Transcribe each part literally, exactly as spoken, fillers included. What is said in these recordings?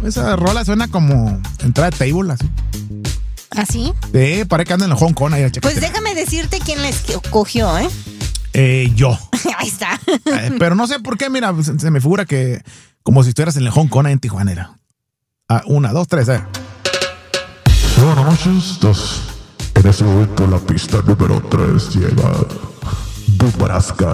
esa rola suena como entrada de table, así. ¿Así? Sí, parece que andan en Hong Kong. Ahí, pues déjame decirte quién la escogió, ¿eh? Eh, yo. Ahí está. Eh, pero no sé por qué, mira, se, se me figura que como si estuvieras en el Hong Kong ahí en Tijuana. Era. Ah, una, dos, tres, eh. Buenas noches, estás en este momento la pista número tres llega Dubraska.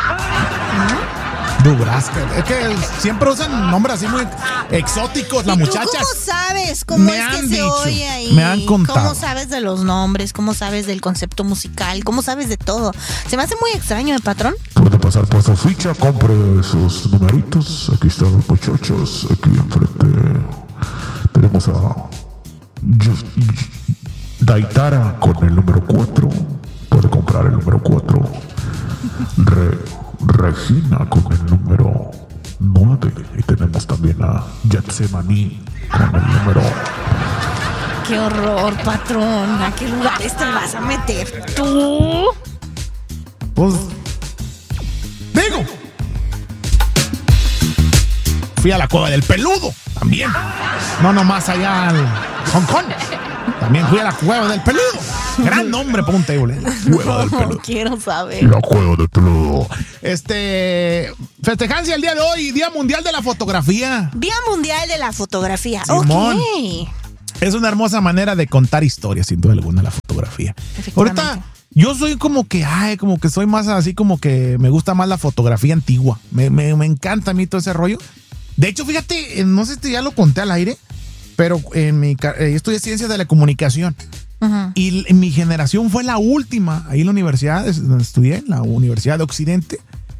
Dubraska. Es que siempre usan nombres así muy exóticos, las muchachas. ¿Tú cómo sabes cómo me es que han se dicho, oye ahí? me han contado. ¿Cómo sabes de los nombres? ¿Cómo sabes del concepto musical? ¿Cómo sabes de todo? Se me hace muy extraño, ¿eh, patrón? Puede pasar por su ficha, compre esos numeritos. Aquí están los muchachos, aquí enfrente. Tenemos a Daitara con el número cuatro. Puede comprar el número cuatro. Re, Regina con el número nueve. Y tenemos también a Yatsemani con el número. ¡Qué horror, patrón! ¿A qué lugares te vas a meter tú? Pues. ¡Digo! Fui a la cueva del peludo también. No nomás allá al Hong Kong. También fui a la cueva del peludo. Gran nombre para un table. La cueva del peludo. No quiero saber. La cueva del peludo. Este. Festejancia el día de hoy, Día Mundial de la Fotografía. Día Mundial de la Fotografía. Simón. Ok. Es una hermosa manera de contar historias, sin duda alguna, la fotografía. Ahorita, yo soy como que, ay, como que soy más así, como que me gusta más la fotografía antigua. Me, me, me encanta a mí todo ese rollo. De hecho, fíjate, no sé si ya lo conté al aire, pero en mi, eh, estudié ciencias de la comunicación. Uh-huh. Y en mi generación fue la última, ahí en la universidad, donde estudié, en la Universidad de Occidente,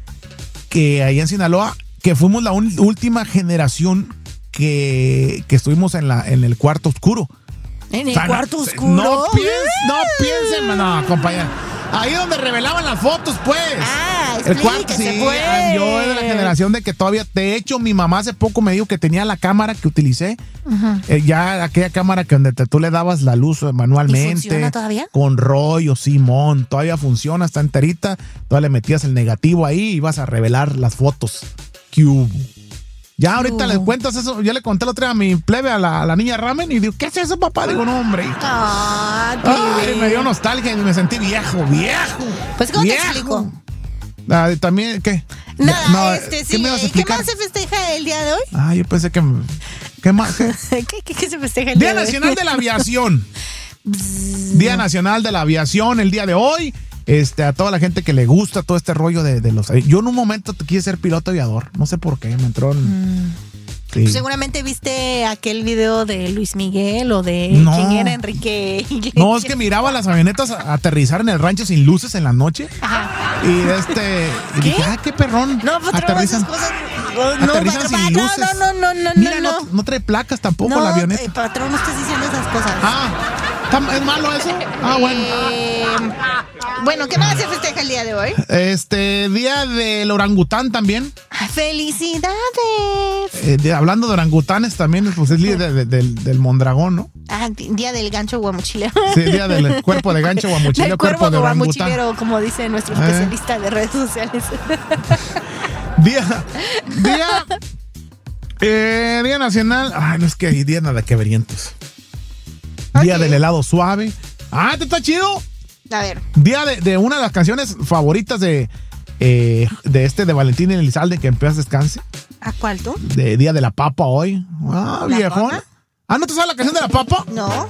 que ahí en Sinaloa, que fuimos la un, última generación que, que estuvimos en, la, en el cuarto oscuro. ¿En el o sea, cuarto no, oscuro? No, piensen, no piensen, no, compañera. Ahí donde revelaban las fotos, pues. Ah, el cuarto, sí. Pues. Yo de la generación de que todavía, de hecho, mi mamá hace poco me dijo que tenía la cámara que utilicé. Uh-huh. Eh, ya aquella cámara que donde te, tú le dabas la luz manualmente. ¿Y funciona todavía? Con rollo, Simón. Todavía funciona, está enterita. Todavía le metías el negativo ahí y ibas a revelar las fotos. ¿Qué hubo? Ya ahorita uh. les cuentas eso. Yo le conté el otro día a mi plebe, a la, a la niña Ramen, y digo, ¿qué es eso, papá? Digo, no, hombre. Ah, Ay, me dio nostalgia y me sentí viejo, viejo. Pues, ¿cómo viejo. te explico? Ah, también, ¿qué? Nada, no, este, ¿qué sí. me ibas a explicar? ¿Qué más se festeja el día de hoy? Ah, yo pensé que... ¿Qué más? ¿Qué, ¿Qué, qué, qué se festeja el día día de hoy? Día Nacional de la Aviación. Día Nacional de la Aviación, el día de hoy. Este, a toda la gente que le gusta todo este rollo de, de los... Yo en un momento quise ser piloto aviador. No sé por qué, me entró en... Mm. Sí. Pues seguramente viste aquel video de Luis Miguel o de no. quién era Enrique Iglesias. No, es que miraba las avionetas aterrizar en el rancho sin luces en la noche. Ajá. Y este. Y ¿Qué? dije, ah, qué perrón. No, pues aterrizan. Cosas, no, aterrizan patrón, sin luces. No, no, no, no, Mira, no, no. No trae placas tampoco no, la avioneta. Eh, patrón, no estás diciendo esas cosas. Ah, ¿es malo eso? Ah, bueno. Eh, bueno, ¿qué más se festeja el día de hoy? Este, día del orangután también. ¡Felicidades! Eh, de, hablando de orangutanes también, pues es día de, de, del, del mondragón, ¿no? Ah, día del gancho guamuchilero. Sí, día del cuerpo de gancho guamuchilero, cuerpo, cuerpo de orangután. Guamuchilero, como dice nuestro especialista eh. de redes sociales. Día, día, eh, día nacional. Ay, no es que hay día nada que verientos. Okay. Día del helado suave. Ah, ¿te está chido? A ver. Día de, de una de las canciones favoritas de, eh, de este de Valentín Elizalde, que en paz descanse. ¿A cuál tú? De Día de la Papa hoy. Ah, viejón. Papa? Ah, ¿no te sabes la canción de la papa? No.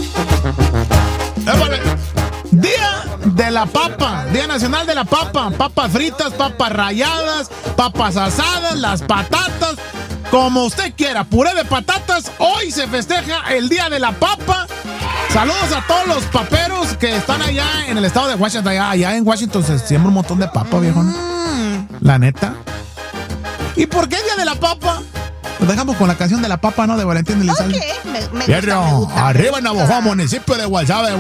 Eh, vale. Día de la papa, Día Nacional de la Papa. Papas fritas, papas ralladas, papas asadas, las patatas, como usted quiera, puré de patatas. Hoy se festeja el Día de la Papa. Saludos a todos los paperos que están allá en el estado de Washington. Allá, allá en Washington se siembra un montón de papa, viejo. Mm. La neta. ¿Y por qué Día de la Papa? Pues dejamos con la canción de la papa, ¿no? De Valentín Elizalde. Ok, me, me gusta, me gusta, Arriba me gusta. en Navajo, municipio de Guasave.